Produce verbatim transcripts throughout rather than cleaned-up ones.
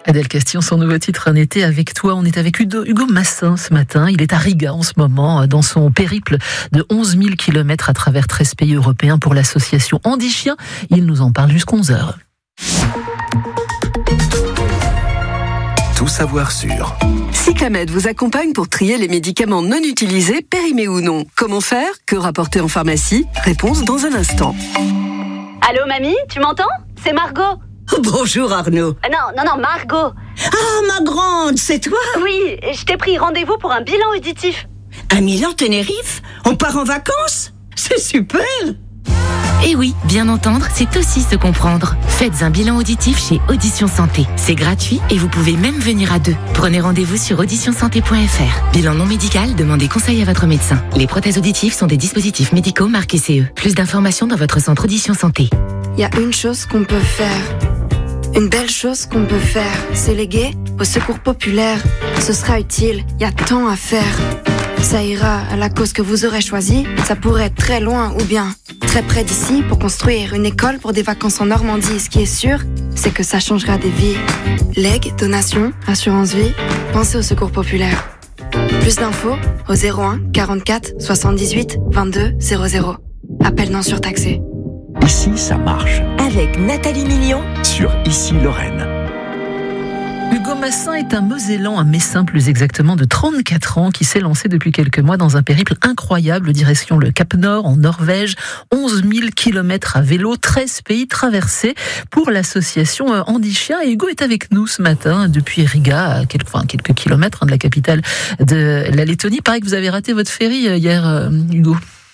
Adèle Castillon, son nouveau titre, Un été avec toi. On est avec Hugo, Hugo Massin ce matin. Il est à Riga en ce moment, dans son périple de onze mille kilomètres à travers treize pays européens pour l'association Handi Chien. Il nous en parle jusqu'à onze heures. Tout savoir sur. Cyclamed vous accompagne pour trier les médicaments non utilisés, périmés ou non. Comment faire? Que rapporter en pharmacie? Réponse dans un instant. Allô mamie, tu m'entends? C'est Margot. Bonjour Arnaud. Euh, non, non, non, Margot. Ah, ma grande, c'est toi? Oui, je t'ai pris rendez-vous pour un bilan auditif. À Milan, Tenerife? On part en vacances? C'est super! Eh oui, bien entendre, c'est aussi se comprendre. Faites un bilan auditif chez Audition Santé. C'est gratuit et vous pouvez même venir à deux. Prenez rendez-vous sur audition santé point f r. Bilan non médical, demandez conseil à votre médecin. Les prothèses auditives sont des dispositifs médicaux marqués C E. Plus d'informations dans votre centre Audition Santé. Il y a une chose qu'on peut faire. Une belle chose qu'on peut faire, c'est léguer au secours populaire. Ce sera utile, il y a tant à faire. Ça ira à la cause que vous aurez choisie. Ça pourrait être très loin ou bien très près d'ici pour construire une école pour des vacances en Normandie. Ce qui est sûr, c'est que ça changera des vies. Legs, donations, assurance vie, pensez au secours populaire. Plus d'infos au zéro un quarante-quatre soixante-dix-huit vingt-deux zéro zéro. Appel non surtaxé. Ici, ça marche. Avec Nathalie Million Sur Ici Lorraine. Hugo Massin est un Mosellan, un Messin plus exactement, de trente-quatre ans, qui s'est lancé depuis quelques mois dans un périple incroyable direction le Cap Nord, en Norvège. onze mille kilomètres à vélo, treize pays traversés pour l'association Handi Chien. Et Hugo est avec nous ce matin depuis Riga, à quelques, enfin, quelques kilomètres de la capitale de la Lettonie. Il paraît que vous avez raté votre ferry hier, Hugo.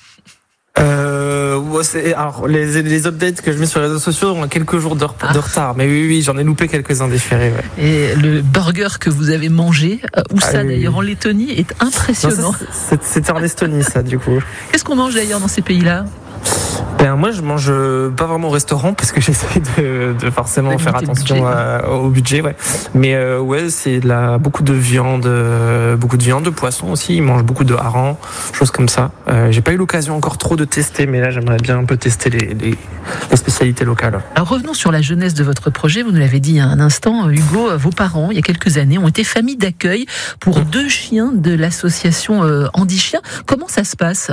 Euh, ouais, c'est, alors les, les updates que je mets sur les réseaux sociaux ont quelques jours de, ah. de retard, mais oui, oui, j'en ai loupé quelques-uns des ferries. Ouais. Et le burger que vous avez mangé, où ça ah, oui, d'ailleurs oui. en Lettonie, est impressionnant. Non, ça, c'est, c'était en Estonie, ça, du coup. Qu'est-ce qu'on mange d'ailleurs dans ces pays-là? Ben moi je mange pas vraiment au restaurant parce que j'essaie de, de forcément faire attention à, au budget, ouais. Mais euh, ouais, c'est la, beaucoup de viande, euh, beaucoup de viande, de poisson aussi. Ils mangent beaucoup de harengs, choses comme ça. Euh, j'ai pas eu l'occasion encore trop de tester, mais là j'aimerais bien un peu tester les, les, les spécialités locales. Alors revenons sur la jeunesse de votre projet. Vous nous l'avez dit il y a un instant, Hugo, vos parents il y a quelques années ont été famille d'accueil pour mmh. deux chiens de l'association euh, Handi Chien. Comment ça se passe?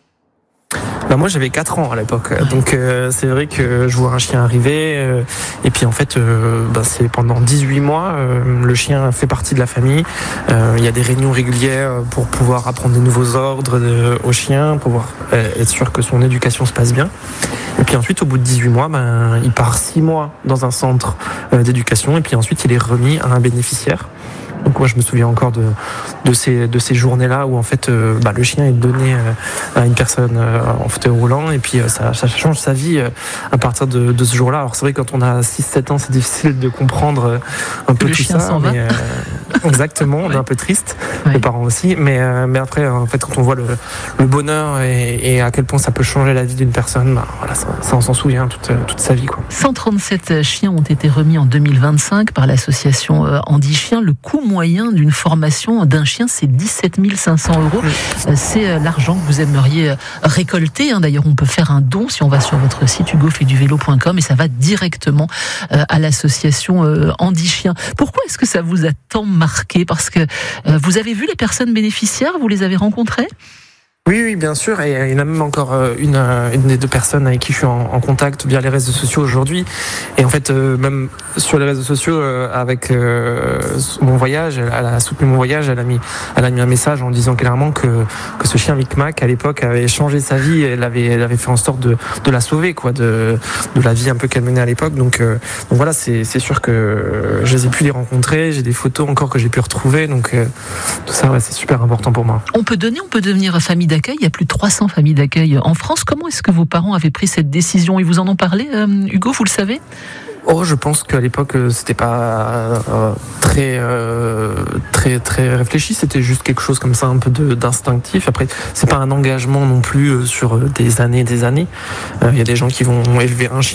Bah moi j'avais quatre ans à l'époque, donc euh, c'est vrai que je vois un chien arriver euh, et puis en fait euh, bah, c'est pendant dix-huit mois euh, le chien fait partie de la famille. Euh, il y a des réunions régulières pour pouvoir apprendre des nouveaux ordres de, au chien, pour pouvoir euh, être sûr que son éducation se passe bien. Et puis ensuite au bout de dix-huit mois, ben, il part six mois dans un centre euh, d'éducation et puis ensuite il est remis à un bénéficiaire. Donc moi je me souviens encore de, de ces, de ces journées-là où en fait euh, bah, le chien est donné euh, à une personne euh, en fauteuil roulant et puis euh, ça, ça change sa vie euh, à partir de, de ce jour-là. Alors c'est vrai que quand on a six sept ans c'est difficile de comprendre euh, un peu le tout chien ça. s'en Mais, euh, exactement, on est un peu triste, ouais. Les parents aussi. Mais, euh, mais après en fait quand on voit le, le bonheur et, et à quel point ça peut changer la vie d'une personne, bah, voilà, ça, ça on s'en souvient toute, toute sa vie, quoi. cent trente-sept chiens ont été remis en deux mille vingt-cinq par l'association Handi Chien. Le coût moyen d'une formation d'un chien, c'est dix-sept mille cinq cents euros. C'est l'argent que vous aimeriez récolter. D'ailleurs, on peut faire un don si on va sur votre site hugo fait du vélo point com et ça va directement à l'association Handi Chien. Pourquoi est-ce que ça vous a tant marqué? Parce que vous avez vu les personnes bénéficiaires, vous les avez rencontrées? Oui, oui, bien sûr. Et il y en a même encore une, une des deux personnes avec qui je suis en, en contact via les réseaux sociaux aujourd'hui. Et en fait, euh, même sur les réseaux sociaux, euh, avec euh, mon voyage, elle a soutenu mon voyage. Elle a mis, elle a mis un message en disant clairement que que ce chien Mic Mac à l'époque avait changé sa vie. Elle avait, elle avait fait en sorte de de la sauver, quoi, de de la vie un peu qu'elle menait à l'époque. Donc, euh, donc voilà, c'est c'est sûr que je les ai pu les rencontrer. J'ai des photos encore que j'ai pu retrouver. Donc euh, tout ça, ouais, c'est super important pour moi. On peut donner, on peut devenir famille d'accueil. Il y a plus de trois cents familles d'accueil en France. Comment est-ce que vos parents avaient pris cette décision? Ils vous en ont parlé, euh, Hugo, vous le savez? Oh, je pense qu'à l'époque, c'était pas euh, très, euh, très, très réfléchi. C'était juste quelque chose comme ça, un peu de, d'instinctif. Après, c'est pas un engagement non plus sur des années et des années. Il euh, y a des gens qui vont élever un chien